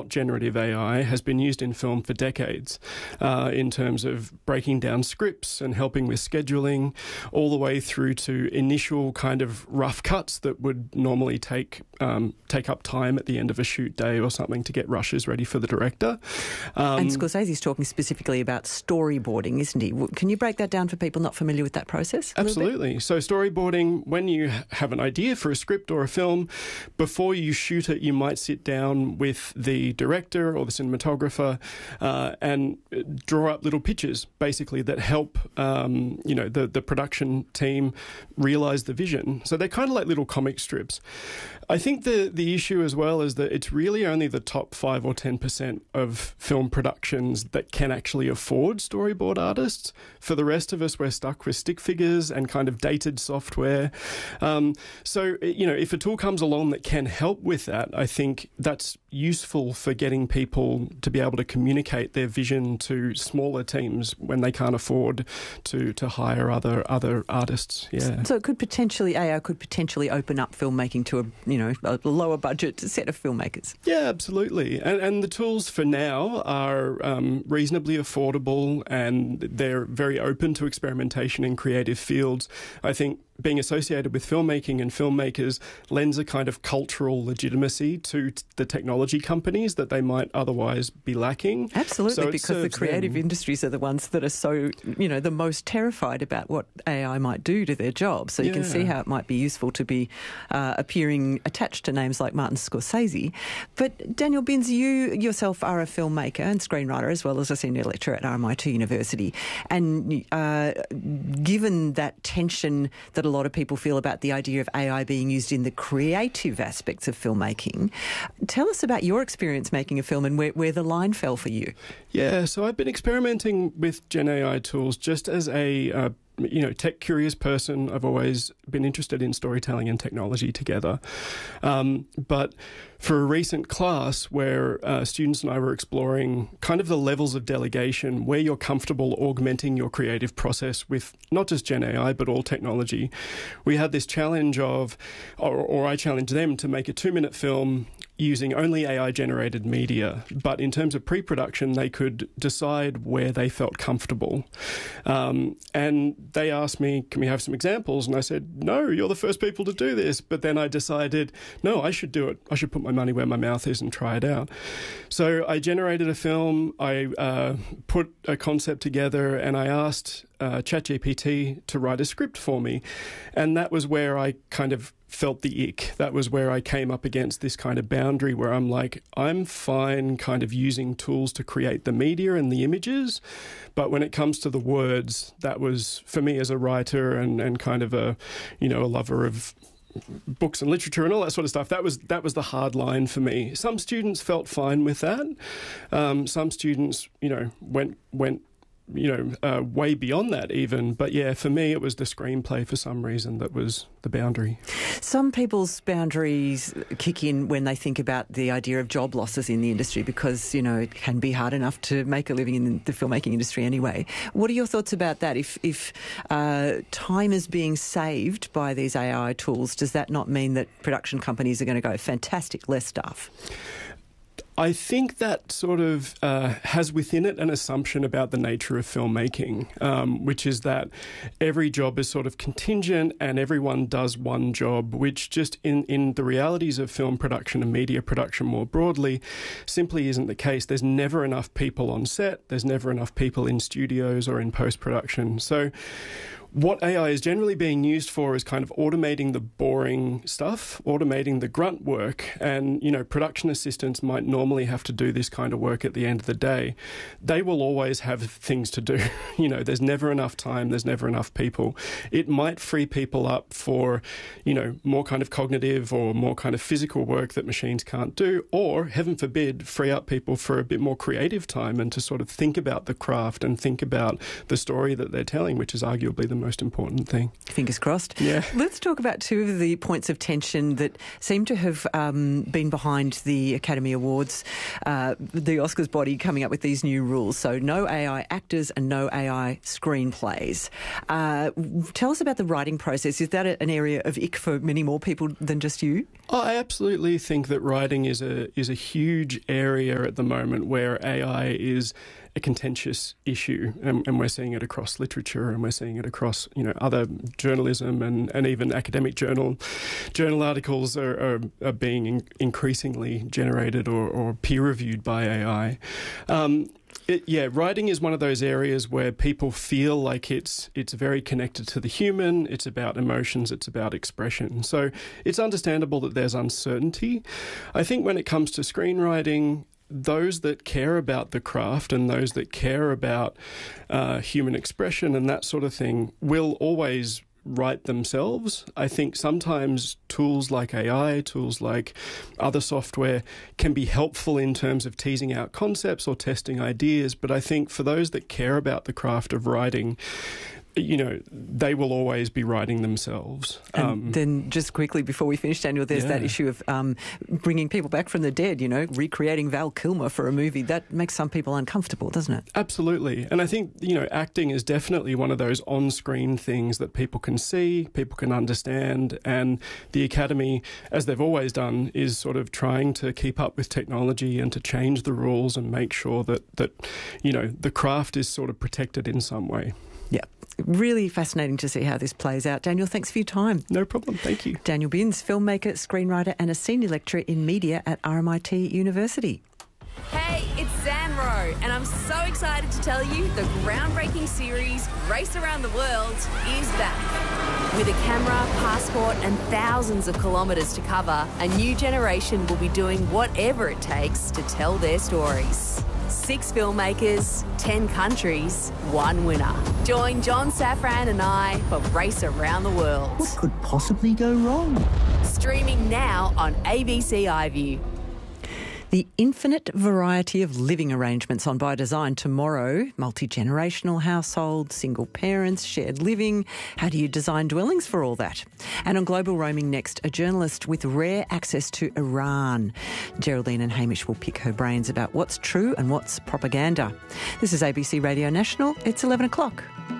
not generative AI, has been used in film for decades in terms of breaking down scripts and helping with scheduling, all the way through to initial kind of rough cuts that would normally take up time at the end of a shoot day or something to get rushes ready for the director. And Scorsese's talking specifically about storyboarding, isn't he? Can you break that down for people not familiar with that process? Absolutely. So storyboarding, when you have an idea for a script or a film, before you shoot it, you might sit down with the director or the cinematographer and draw up little pictures, basically, that help the production team realise the vision. So they're kind of like little comic strips. I think the issue as well is that it's really only the top 5 or 10% of film productions that can actually afford storyboard artists. For the rest of us, we're stuck with stick figures and kind of dated software. If a tool comes along that can help with that, I think that's useful for getting people to be able to communicate their vision to smaller teams when they can't afford to hire other artists. Yeah. So AI could potentially open up filmmaking to a lower budget set of filmmakers. Yeah, absolutely. And the tools for now are reasonably affordable, and they're very open to experimentation in creative fields. I think being associated with filmmaking and filmmakers lends a kind of cultural legitimacy to the technology companies that they might otherwise be lacking. Absolutely, so because the creative industries are the ones that are so, the most terrified about what AI might do to their jobs. So you can see how it might be useful to be appearing attached to names like Martin Scorsese. But Daniel Binns, you yourself are a filmmaker and screenwriter, as well as a senior lecturer at RMIT University. And given that tension that a lot of people feel about the idea of AI being used in the creative aspects of filmmaking, tell us about your experience making a film and where the line fell for you. Yeah, so I've been experimenting with Gen AI tools just as a tech-curious person. I've always been interested in storytelling and technology together. But for a recent class where students and I were exploring kind of the levels of delegation, where you're comfortable augmenting your creative process with not just Gen AI, but all technology, we had this challenge or I challenged them to make a 2-minute film using only AI-generated media. But in terms of pre-production, they could decide where they felt comfortable. And they asked me, can we have some examples? And I said, no, you're the first people to do this. But then I decided, no, I should do it. I should put my money where my mouth is and try it out. So I generated a film. I put a concept together, and I asked ChatGPT to write a script for me. And that was where I kind of felt the ick. That was where I came up against this kind of boundary where I'm like, I'm fine kind of using tools to create the media and the images, but when it comes to the words, that was, for me as a writer and kind of a lover of books and literature and all that sort of stuff, that was the hard line for me. Some students felt fine with that. Some students, went way beyond that even. But yeah, for me, it was the screenplay for some reason that was the boundary. Some people's boundaries kick in when they think about the idea of job losses in the industry because, it can be hard enough to make a living in the filmmaking industry anyway. What are your thoughts about that? If time is being saved by these AI tools, does that not mean that production companies are going to go, fantastic, less staff? I think that sort of has within it an assumption about the nature of filmmaking, which is that every job is sort of contingent and everyone does one job, which just in the realities of film production and media production more broadly simply isn't the case. There's never enough people on set. There's never enough people in studios or in post-production. So what AI is generally being used for is kind of automating the boring stuff, automating the grunt work, and, production assistants might normally have to do this kind of work at the end of the day. They will always have things to do. There's never enough time, there's never enough people. It might free people up for, more kind of cognitive or more kind of physical work that machines can't do, or, heaven forbid, free up people for a bit more creative time and to sort of think about the craft and think about the story that they're telling, which is arguably the most important thing. Fingers crossed. Yeah. Let's talk about two of the points of tension that seem to have been behind the Academy Awards, the Oscars body coming up with these new rules. So no AI actors and no AI screenplays. Tell us about the writing process. Is that an area of ick for many more people than just you? Oh, I absolutely think that writing is a huge area at the moment where AI is a contentious issue, and we're seeing it across literature, and we're seeing it across other journalism and even academic journal articles are being increasingly generated or peer reviewed by AI. Writing is one of those areas where people feel like it's very connected to the human. It's about emotions. It's about expression. So it's understandable that there's uncertainty. I think when it comes to screenwriting, those that care about the craft and those that care about human expression and that sort of thing will always write themselves. I think sometimes tools like AI, tools like other software can be helpful in terms of teasing out concepts or testing ideas. But I think for those that care about the craft of writing, they will always be writing themselves. And then just quickly before we finish, Daniel, there's that issue of bringing people back from the dead, recreating Val Kilmer for a movie. That makes some people uncomfortable, doesn't it? Absolutely. And I think, acting is definitely one of those on-screen things that people can see, people can understand. And the Academy, as they've always done, is sort of trying to keep up with technology and to change the rules and make sure that the craft is sort of protected in some way. Yeah, really fascinating to see how this plays out. Daniel, thanks for your time. No problem, thank you. Daniel Binns, filmmaker, screenwriter and a senior lecturer in media at RMIT University. Hey, it's Zanro, and I'm so excited to tell you the groundbreaking series Race Around the World is back. With a camera, passport and thousands of kilometres to cover, a new generation will be doing whatever it takes to tell their stories. 6 filmmakers, 10 countries, 1 winner. Join John Safran and I for Race Around the World. What could possibly go wrong? Streaming now on ABC iView. The infinite variety of living arrangements on By Design tomorrow. Multi-generational households, single parents, shared living. How do you design dwellings for all that? And on Global Roaming next, a journalist with rare access to Iran. Geraldine and Hamish will pick her brains about what's true and what's propaganda. This is ABC Radio National. It's 11 o'clock.